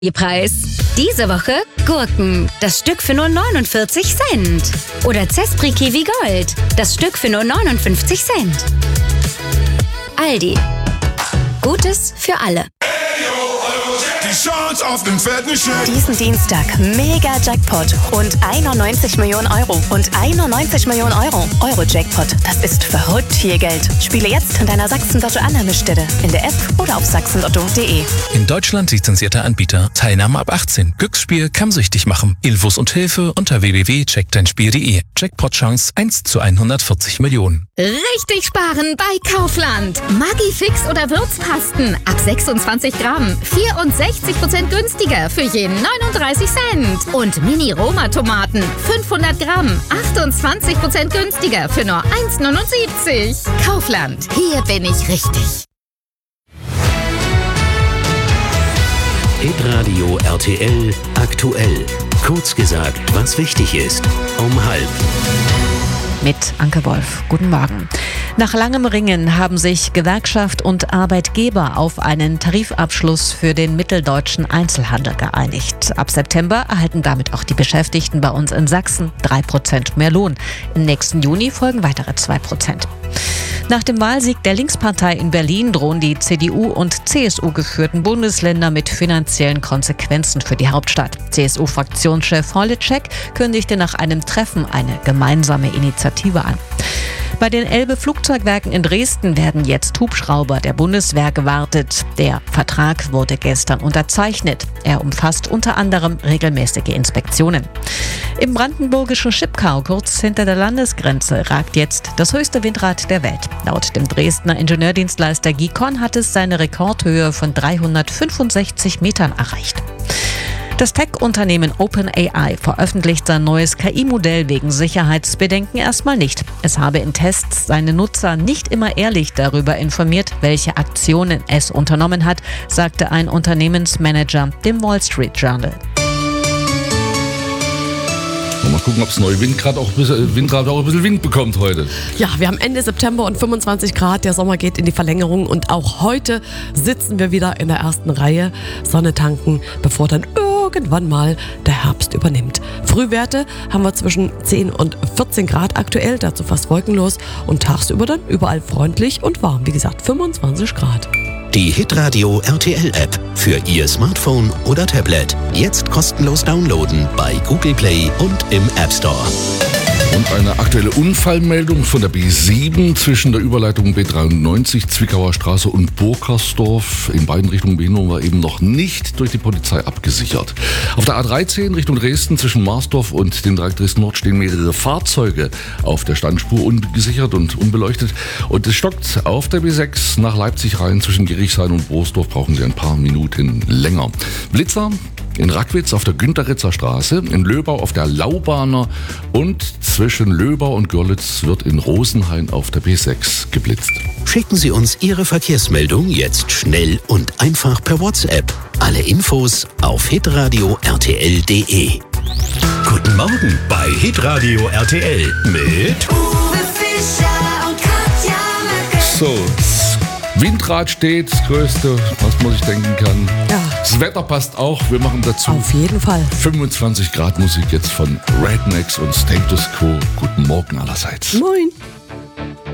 Ihr Preis? Diese Woche Gurken, das Stück für nur 49 Cent. Oder Zespri Kiwi Gold, das Stück für nur 59 Cent. Aldi. Gutes für alle. Die Chance auf den fetten Scheck. Diesen Dienstag mega Jackpot. Rund 91 Millionen Euro. Und 91 Millionen Euro. Euro-Jackpot. Das ist verrückt viel Geld. Spiele jetzt in deiner Sachsen-Lotto-Annahmestelle. In der App oder auf sachsenlotto.de. In Deutschland lizenzierter Anbieter. Teilnahme ab 18. Glücksspiel kann süchtig machen. Infos und Hilfe unter www.checkdeinspiel.de. Jackpot-Chance 1 zu 140 Millionen. Richtig sparen bei Kaufland. Maggi-Fix oder Würzpasten ab 26 Gramm. 64% günstiger für jeden 39 Cent. Und Mini-Roma-Tomaten 500 Gramm. 28% günstiger für nur 1,79. Kaufland. Hier bin ich richtig. Hitradio RTL aktuell. Kurz gesagt, was wichtig ist. Um 12:30. Mit Anke Wolf. Guten Morgen. Nach langem Ringen haben sich Gewerkschaft und Arbeitgeber auf einen Tarifabschluss für den mitteldeutschen Einzelhandel geeinigt. Ab September erhalten damit auch die Beschäftigten bei uns in Sachsen 3% mehr Lohn. Im nächsten Juni folgen weitere 2%. Nach dem Wahlsieg der Linkspartei in Berlin drohen die CDU- und CSU-geführten Bundesländer mit finanziellen Konsequenzen für die Hauptstadt. CSU-Fraktionschef Horlitschek kündigte nach einem Treffen eine gemeinsame Initiative an. Bei den Elbe-Flugzeugwerken in Dresden werden jetzt Hubschrauber der Bundeswehr gewartet. Der Vertrag wurde gestern unterzeichnet. Er umfasst unter anderem regelmäßige Inspektionen. Im brandenburgischen Schipkau, kurz hinter der Landesgrenze, ragt jetzt das höchste Windrad der Welt. Laut dem Dresdner Ingenieurdienstleister GICON hat es seine Rekordhöhe von 365 Metern erreicht. Das Tech-Unternehmen OpenAI veröffentlicht sein neues KI-Modell wegen Sicherheitsbedenken erstmal nicht. Es habe in Tests seine Nutzer nicht immer ehrlich darüber informiert, welche Aktionen es unternommen hat, sagte ein Unternehmensmanager dem Wall Street Journal. Mal gucken, ob das neue Windrad auch ein bisschen Wind bekommt heute. Ja, wir haben Ende September und 25 Grad. Der Sommer geht in die Verlängerung und auch heute sitzen wir wieder in der ersten Reihe. Sonne tanken, bevor dann irgendwann mal der Herbst übernimmt. Frühwerte haben wir zwischen 10 und 14 Grad aktuell, dazu fast wolkenlos und tagsüber dann überall freundlich und warm. Wie gesagt, 25 Grad. Die Hitradio RTL App für Ihr Smartphone oder Tablet. Jetzt kostenlos downloaden bei Google Play und im App Store. Und eine aktuelle Unfallmeldung von der B7 zwischen der Überleitung B93, Zwickauer Straße und Burkersdorf. In beiden Richtungen Behinderung war eben noch nicht durch die Polizei abgesichert. Auf der A13 Richtung Dresden zwischen Marsdorf und dem Dreieck Dresden Nord stehen mehrere Fahrzeuge auf der Standspur ungesichert und unbeleuchtet. Und es stockt auf der B6 nach Leipzig rein. Zwischen Gerichshain und Borsdorf brauchen Sie ein paar Minuten länger. Blitzer in Rackwitz auf der Günteritzer Straße, in Löbau auf der Laubahner und zwischen Löbau und Görlitz wird in Rosenhain auf der B6 geblitzt. Schicken Sie uns Ihre Verkehrsmeldung jetzt schnell und einfach per WhatsApp. Alle Infos auf hitradio rtl.de. Guten Morgen bei Hitradio RTL mit Uwe Fischer und Katja Mücke. So, Windrad steht, das Größte, was man sich denken kann. Ja. Das Wetter passt auch, wir machen dazu Auf jeden Fall. 25 Grad Musik jetzt von Rednecks und Status Quo. Guten Morgen allerseits. Moin.